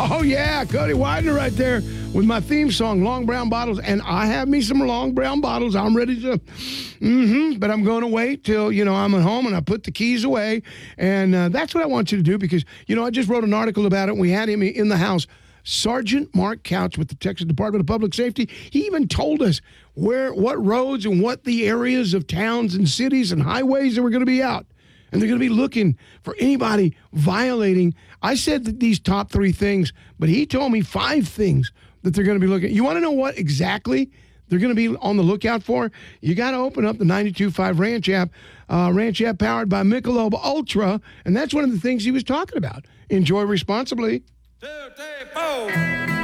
Oh, yeah, Cody Widener right there with my theme song, Long Brown Bottles. And I have me some long brown bottles. I'm ready to, but I'm going to wait till, I'm at home and I put the keys away. And that's what I want you to do because, I just wrote an article about it. And we had him in the house. Sergeant Mark Couch with the Texas Department of Public Safety. He even told us what roads and what the areas of towns and cities and highways that were going to be out. And they're going to be looking for anybody violating. I said that these top 3 things, but he told me 5 things that they're going to be looking at. You want to know what exactly they're going to be on the lookout for? You got to open up the 92.5 Ranch app. Ranch app powered by Michelob Ultra. And that's one of the things he was talking about. Enjoy responsibly. 2, 3, 4.